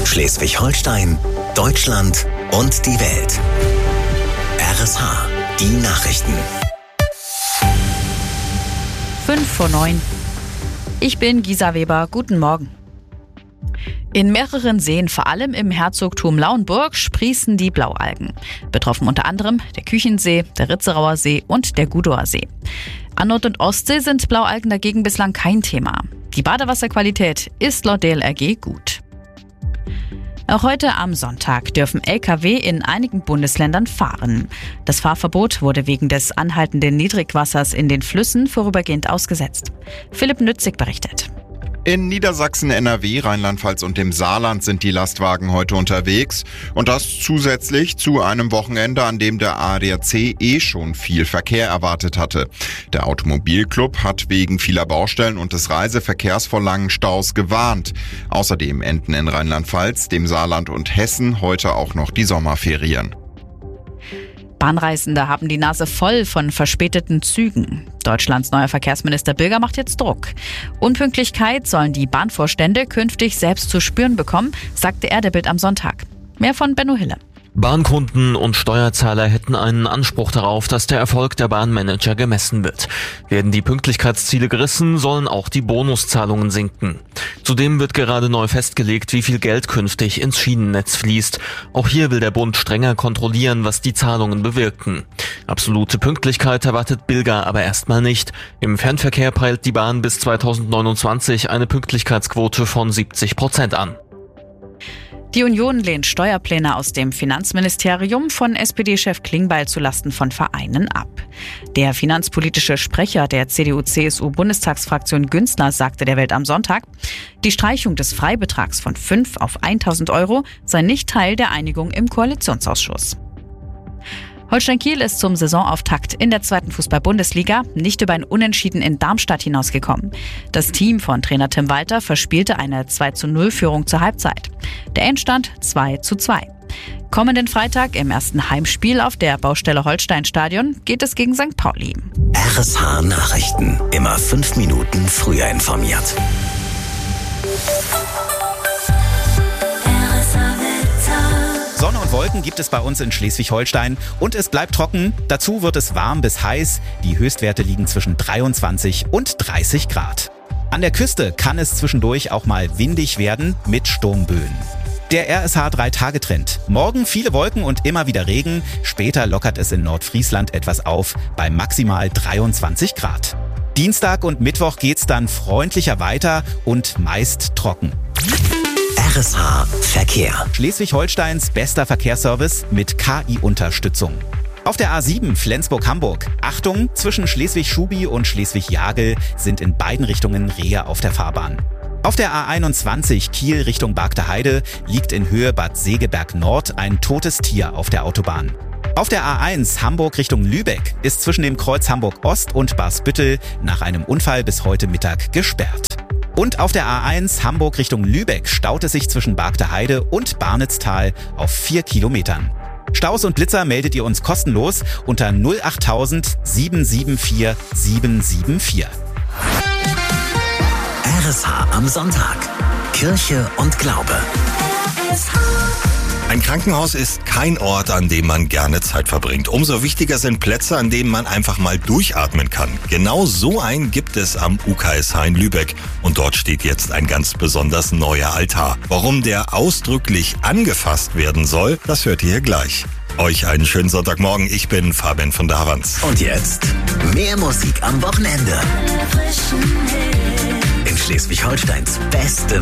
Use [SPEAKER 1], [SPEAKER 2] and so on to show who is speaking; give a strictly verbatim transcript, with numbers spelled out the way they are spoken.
[SPEAKER 1] Schleswig-Holstein, Deutschland und die Welt. R S H, die Nachrichten.
[SPEAKER 2] fünf vor neun. Ich bin Gisa Weber. Guten Morgen. In mehreren Seen, vor allem im Herzogtum Lauenburg, sprießen die Blaualgen. Betroffen unter anderem der Küchensee, der Ritzerauer See und der Gudower See. An Nord- und Ostsee sind Blaualgen dagegen bislang kein Thema. Die Badewasserqualität ist laut D L R G gut. Auch heute am Sonntag dürfen L K W in einigen Bundesländern fahren. Das Fahrverbot wurde wegen des anhaltenden Niedrigwassers in den Flüssen vorübergehend ausgesetzt. Philipp Nützig berichtet.
[SPEAKER 3] In Niedersachsen, N R W, Rheinland-Pfalz und dem Saarland sind die Lastwagen heute unterwegs. Und das zusätzlich zu einem Wochenende, an dem der A D A C eh schon viel Verkehr erwartet hatte. Der Automobilclub hat wegen vieler Baustellen und des Reiseverkehrs vor langen Staus gewarnt. Außerdem enden in Rheinland-Pfalz, dem Saarland und Hessen heute auch noch die Sommerferien.
[SPEAKER 2] Bahnreisende haben die Nase voll von verspäteten Zügen. Deutschlands neuer Verkehrsminister Bilger macht jetzt Druck. Unpünktlichkeit sollen die Bahnvorstände künftig selbst zu spüren bekommen, sagte er der Bild am Sonntag. Mehr von Benno Hille.
[SPEAKER 4] Bahnkunden und Steuerzahler hätten einen Anspruch darauf, dass der Erfolg der Bahnmanager gemessen wird. Werden die Pünktlichkeitsziele gerissen, sollen auch die Bonuszahlungen sinken. Zudem wird gerade neu festgelegt, wie viel Geld künftig ins Schienennetz fließt. Auch hier will der Bund strenger kontrollieren, was die Zahlungen bewirken. Absolute Pünktlichkeit erwartet Bilger aber erstmal nicht. Im Fernverkehr peilt die Bahn bis zweitausendneunundzwanzig eine Pünktlichkeitsquote von siebzig Prozent an.
[SPEAKER 2] Die Union lehnt Steuerpläne aus dem Finanzministerium von S P D-Chef Klingbeil zulasten von Vereinen ab. Der finanzpolitische Sprecher der C D U-C S U-Bundestagsfraktion Günzler sagte der Welt am Sonntag, die Streichung des Freibetrags von fünf auf tausend Euro sei nicht Teil der Einigung im Koalitionsausschuss. Holstein Kiel ist zum Saisonauftakt in der zweiten Fußball-Bundesliga nicht über ein Unentschieden in Darmstadt hinausgekommen. Das Team von Trainer Tim Walter verspielte eine zwei zu null Führung zur Halbzeit. Der Endstand zwei zu zwei. Kommenden Freitag im ersten Heimspiel auf der Baustelle Holstein-Stadion geht es gegen Sankt Pauli.
[SPEAKER 1] R S H Nachrichten. Immer fünf Minuten früher informiert.
[SPEAKER 5] Sonne und Wolken gibt es bei uns in Schleswig-Holstein und es bleibt trocken. Dazu wird es warm bis heiß. Die Höchstwerte liegen zwischen dreiundzwanzig und dreißig Grad. An der Küste kann es zwischendurch auch mal windig werden mit Sturmböen. Der R S H drei Tage Trend. Morgen viele Wolken und immer wieder Regen. Später lockert es in Nordfriesland etwas auf bei maximal dreiundzwanzig Grad. Dienstag und Mittwoch geht's dann freundlicher weiter und meist trocken.
[SPEAKER 1] R S H Verkehr.
[SPEAKER 5] Schleswig-Holsteins bester Verkehrsservice mit K I-Unterstützung. Auf der A sieben Flensburg-Hamburg. Achtung, zwischen Schleswig-Schubi und Schleswig-Jagel sind in beiden Richtungen Rehe auf der Fahrbahn. Auf der A einundzwanzig Kiel Richtung Bargter Heide liegt in Höhe Bad Segeberg Nord ein totes Tier auf der Autobahn. Auf der A eins Hamburg Richtung Lübeck ist zwischen dem Kreuz Hamburg Ost und Barsbüttel nach einem Unfall bis heute Mittag gesperrt. Und auf der A eins Hamburg Richtung Lübeck staut es sich zwischen Bargter Heide und Barnitztal auf vier Kilometern. Staus und Blitzer meldet ihr uns kostenlos unter null achttausend sieben sieben vier sieben sieben vier.
[SPEAKER 1] R S H am Sonntag. Kirche und Glaube.
[SPEAKER 6] Ein Krankenhaus ist kein Ort, an dem man gerne Zeit verbringt. Umso wichtiger sind Plätze, an denen man einfach mal durchatmen kann. Genau so einen gibt es am U K S H in Lübeck. Und dort steht jetzt ein ganz besonders neuer Altar. Warum der ausdrücklich angefasst werden soll, das hört ihr hier gleich. Euch einen schönen Sonntagmorgen. Ich bin Fabian von der Havanz.
[SPEAKER 1] Und jetzt mehr Musik am Wochenende. In Schleswig-Holsteins beste